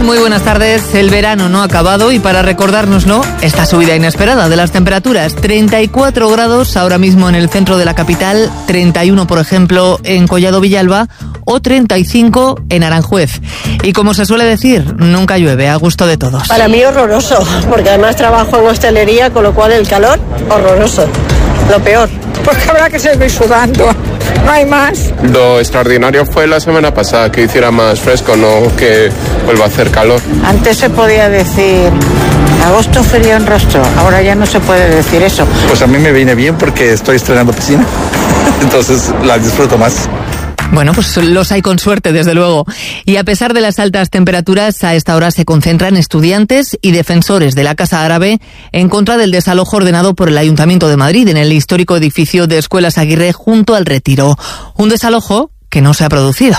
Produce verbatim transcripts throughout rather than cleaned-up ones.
Muy buenas tardes. El verano no ha acabado y para recordárnoslo, esta subida inesperada de las temperaturas. treinta y cuatro grados ahora mismo en el centro de la capital, treinta y uno por ejemplo en Collado Villalba o treinta y cinco en Aranjuez. Y como se suele decir, nunca llueve, a gusto de todos. Para mí horroroso, porque además trabajo en hostelería, con lo cual el calor, horroroso. Lo peor. Pues que habrá que seguir sudando, no hay más. Lo extraordinario fue la semana pasada, que hiciera más fresco, no que vuelva a hacer calor. Antes se podía decir agosto frío en rostro, ahora ya no se puede decir eso. Pues a mí me viene bien porque estoy estrenando piscina, entonces la disfruto más. Bueno, pues los hay con suerte, desde luego. Y a pesar de las altas temperaturas, a esta hora se concentran estudiantes y defensores de la Casa Árabe en contra del desalojo ordenado por el Ayuntamiento de Madrid en el histórico edificio de Escuelas Aguirre junto al Retiro. Un desalojo que no se ha producido.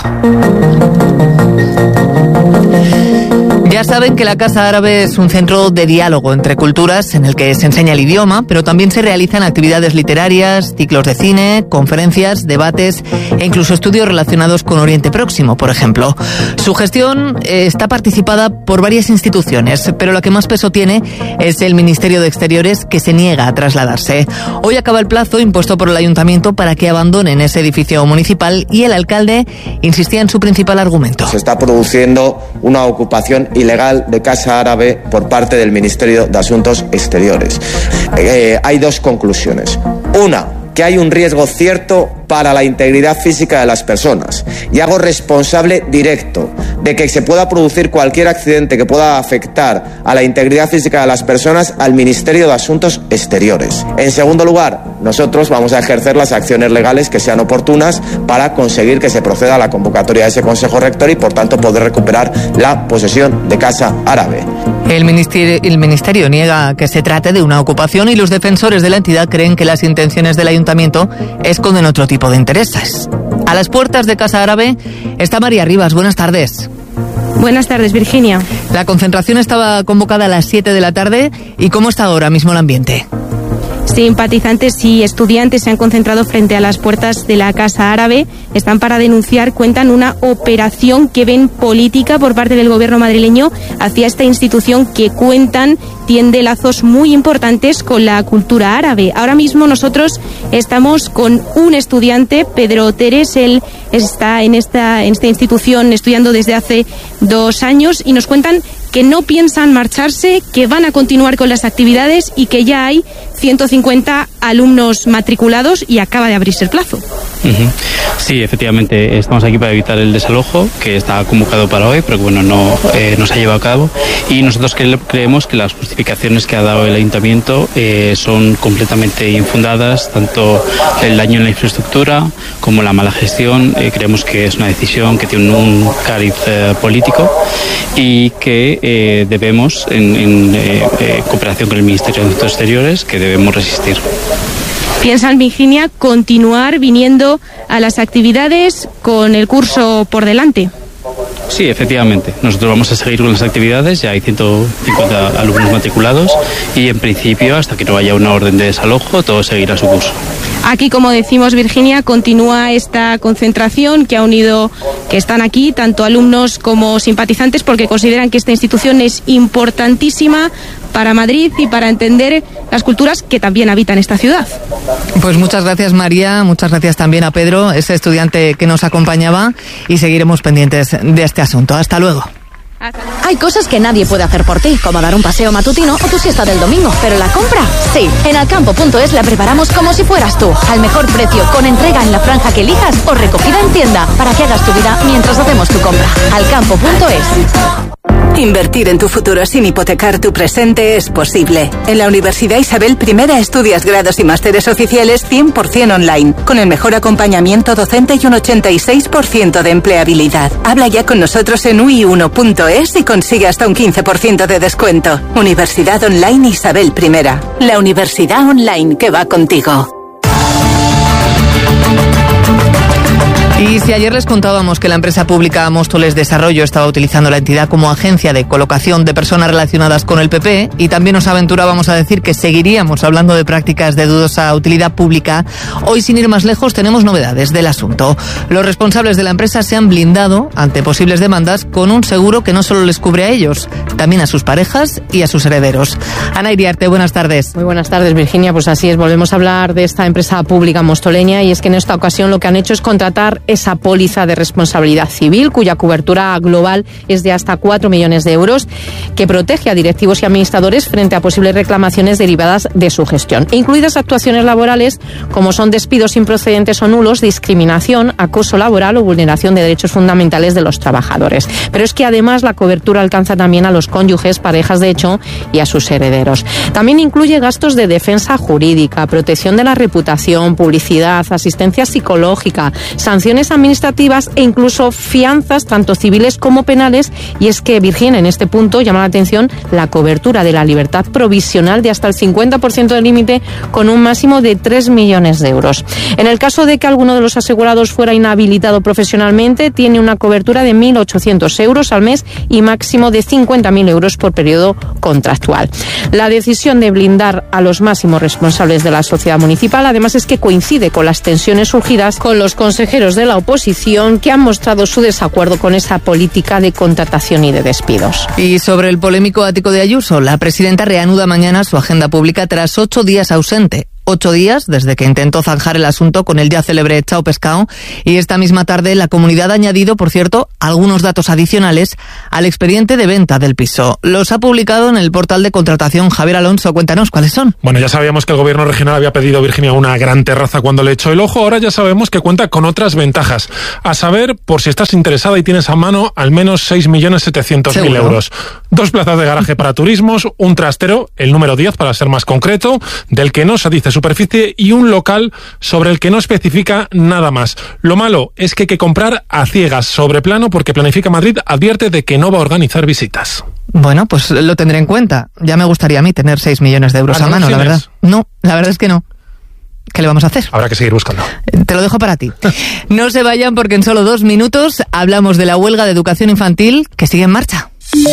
Ya saben que la Casa Árabe es un centro de diálogo entre culturas en el que se enseña el idioma, pero también se realizan actividades literarias, ciclos de cine, conferencias, debates e incluso estudios relacionados con Oriente Próximo, por ejemplo. Su gestión eh, está participada por varias instituciones, pero la que más peso tiene es el Ministerio de Exteriores, que se niega a trasladarse. Hoy acaba el plazo impuesto por el Ayuntamiento para que abandonen ese edificio municipal y el alcalde insistía en su principal argumento. Se está produciendo una ocupación ilegal de Casa Árabe por parte del Ministerio de Asuntos Exteriores. Eh, hay dos conclusiones. Una, que hay un riesgo cierto para la integridad física de las personas y hago responsable directo de que se pueda producir cualquier accidente que pueda afectar a la integridad física de las personas al Ministerio de Asuntos Exteriores. En segundo lugar, nosotros vamos a ejercer las acciones legales que sean oportunas para conseguir que se proceda a la convocatoria de ese Consejo Rector y por tanto poder recuperar la posesión de Casa Árabe. El ministerio, el ministerio niega que se trate de una ocupación y los defensores de la entidad creen que las intenciones del Ayuntamiento esconden otro tipo de intereses. A las puertas de Casa Árabe está María Rivas. Buenas tardes. Buenas tardes, Virginia. La concentración estaba convocada a las siete de la tarde. ¿Y cómo está ahora mismo el ambiente? Simpatizantes y estudiantes se han concentrado frente a las puertas de la Casa Árabe. Están para denunciar, cuentan, una operación que ven política por parte del gobierno madrileño hacia esta institución que, cuentan, tiende lazos muy importantes con la cultura árabe. Ahora mismo nosotros estamos con un estudiante, Pedro Teres. Él está en esta, en esta institución estudiando desde hace dos años y nos cuentan que no piensan marcharse, que van a continuar con las actividades y que ya hay ciento cincuenta alumnos matriculados y acaba de abrirse el plazo. Uh-huh. Sí, efectivamente, estamos aquí para evitar el desalojo, que está convocado para hoy, pero que bueno, no, eh, no se ha llevado a cabo. Y nosotros cre- creemos que las justificaciones que ha dado el Ayuntamiento eh, son completamente infundadas, tanto el daño en la infraestructura como la mala gestión. Eh, creemos que es una decisión que tiene un cariz eh, político y que eh, debemos, en, en eh, eh, cooperación con el Ministerio de Asuntos Exteriores, que debemos resistir. ¿Piensan, Virginia, continuar viniendo a las actividades con el curso por delante? Sí, efectivamente. Nosotros vamos a seguir con las actividades, ya hay ciento cincuenta alumnos matriculados y en principio, hasta que no haya una orden de desalojo, todo seguirá su curso. Aquí, como decimos, Virginia, continúa esta concentración que ha unido, que están aquí tanto alumnos como simpatizantes, porque consideran que esta institución es importantísima para Madrid y para entender las culturas que también habitan esta ciudad. Pues muchas gracias, María, muchas gracias también a Pedro, ese estudiante que nos acompañaba, y seguiremos pendientes de este asunto. Hasta luego. Hay cosas que nadie puede hacer por ti, como dar un paseo matutino o tu siesta del domingo, pero la compra, sí. En alcampo punto es la preparamos como si fueras tú, al mejor precio, con entrega en la franja que elijas o recogida en tienda, para que hagas tu vida mientras hacemos tu compra. alcampo punto es. Invertir en tu futuro sin hipotecar tu presente es posible. En la Universidad Isabel I estudias grados y másteres oficiales cien por ciento online, con el mejor acompañamiento docente y un ochenta y seis por ciento de empleabilidad. Habla ya con nosotros en u i uno punto es y consigue hasta un quince por ciento de descuento. Universidad Online Isabel I. La universidad online que va contigo. Y si ayer les contábamos que la empresa pública Móstoles Desarrollo estaba utilizando la entidad como agencia de colocación de personas relacionadas con el P P, y también nos aventurábamos a decir que seguiríamos hablando de prácticas de dudosa utilidad pública, hoy, sin ir más lejos, tenemos novedades del asunto. Los responsables de la empresa se han blindado ante posibles demandas con un seguro que no solo les cubre a ellos, también a sus parejas y a sus herederos. Ana Iriarte, buenas tardes. Muy buenas tardes, Virginia. Pues así es, volvemos a hablar de esta empresa pública mostoleña, y es que en esta ocasión lo que han hecho es contratar esa póliza de responsabilidad civil, cuya cobertura global es de hasta cuatro millones de euros, que protege a directivos y administradores frente a posibles reclamaciones derivadas de su gestión, incluidas actuaciones laborales como son despidos improcedentes o nulos, discriminación, acoso laboral o vulneración de derechos fundamentales de los trabajadores. Pero es que además la cobertura alcanza también a los cónyuges, parejas de hecho y a sus herederos. También incluye gastos de defensa jurídica, protección de la reputación, publicidad, asistencia psicológica, sanciones administrativas e incluso fianzas, tanto civiles como penales. Y es que, Virginia, en este punto llama la atención la cobertura de la libertad provisional de hasta el cincuenta por ciento del límite, con un máximo de tres millones de euros. En el caso de que alguno de los asegurados fuera inhabilitado profesionalmente, tiene una cobertura de mil ochocientos euros al mes y máximo de cincuenta mil euros por periodo contractual. La decisión de blindar a los máximos responsables de la sociedad municipal, además, es que coincide con las tensiones surgidas con los consejeros de la oposición, que han mostrado su desacuerdo con esa política de contratación y de despidos. Y sobre el polémico ático de Ayuso, la presidenta reanuda mañana su agenda pública tras ocho días ausente. Ocho días desde que intentó zanjar el asunto con el ya célebre Chao Pescao, y esta misma tarde la comunidad ha añadido, por cierto, algunos datos adicionales al expediente de venta del piso. Los ha publicado en el portal de contratación. Javier Alonso, cuéntanos cuáles son. Bueno, ya sabíamos que el gobierno regional había pedido a Virginia una gran terraza cuando le echó el ojo. Ahora ya sabemos que cuenta con otras ventajas. A saber, por si estás interesada y tienes a mano, al menos seis millones setecientos mil euros. Dos plazas de garaje para turismos, un trastero, el número diez para ser más concreto, del que no se dice superficie, y un local sobre el que no especifica nada más. Lo malo es que hay que comprar a ciegas sobre plano, porque Planifica Madrid advierte de que no va a organizar visitas. Bueno, pues lo tendré en cuenta. Ya me gustaría a mí tener seis millones de euros ¿Ah, no a mano, la tienes? verdad. No, la verdad es que no. ¿Qué le vamos a hacer? Habrá que seguir buscando. Te lo dejo para ti. No se vayan, porque en solo dos minutos hablamos de la huelga de educación infantil que sigue en marcha.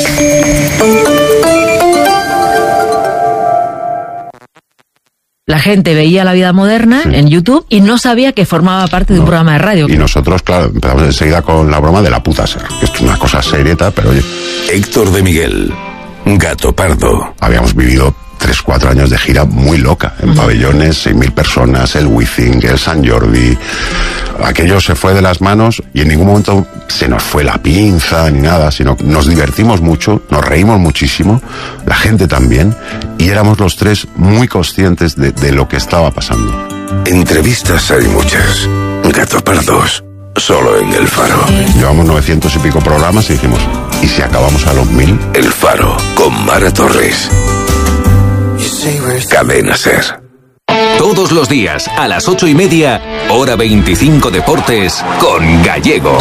La gente veía La Vida Moderna sí. en YouTube y no sabía que formaba parte de un no. programa de radio. Y nosotros, claro, empezamos enseguida con la broma de la puta ser. Esto es una cosa serieta, pero oye... Héctor de Miguel, Gato Pardo. Habíamos vivido tres, cuatro años de gira muy loca, en uh-huh. pabellones, seis mil personas, el Wizzing, el San Jordi. Aquello se fue de las manos y en ningún momento se nos fue la pinza ni nada, sino nos divertimos mucho, nos reímos muchísimo, la gente también, y éramos los tres muy conscientes de, de lo que estaba pasando. Entrevistas hay muchas, Gato Pardos, solo en El Faro. Llevamos novecientos y pico programas y dijimos, ¿y si acabamos a los mil? El Faro, con Mara Torres. Cadena Ser. Todos los días a las ocho y media, hora veinticinco Deportes con Gallego.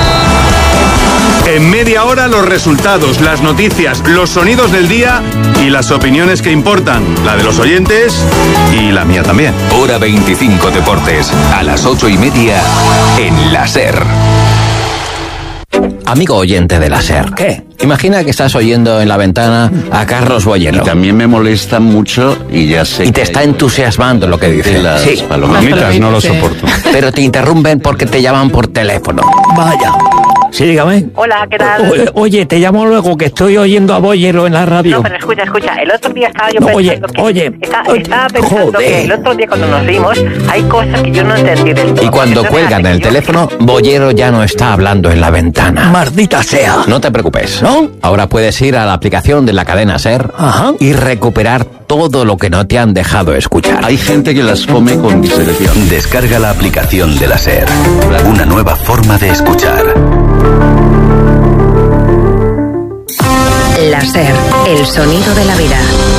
En media hora los resultados, las noticias, los sonidos del día y las opiniones que importan, la de los oyentes y la mía también. Hora veinticinco Deportes, a las ocho y media en la Ser. Amigo oyente de la Ser, ¿qué? Imagina que estás oyendo en la ventana a Carlos Boyero. Y también me molesta mucho y ya sé. Y te está entusiasmando lo que dice. Las sí. palomitas no lo soporto. Pero te interrumpen porque te llaman por teléfono. Vaya. Sí, dígame. Hola, ¿qué tal? Oye, oye, te llamo luego, que estoy oyendo a Boyero en la radio. No, pero escucha, escucha. El otro día estaba yo no, pensando oye, que... Oye, está, oye. Estaba pensando Joder. que el otro día cuando nos vimos hay cosas que yo no entendí del todo. Y cuando cuelgan el teléfono, Boyero ya no está hablando en la ventana. Maldita sea. No te preocupes. ¿No? Ahora puedes ir a la aplicación de la cadena Ser Ajá. y recuperar todo lo que no te han dejado escuchar. Hay gente que las come con discreción. Descarga la aplicación de la Ser. Una nueva forma de escuchar. La Ser, el sonido de la vida.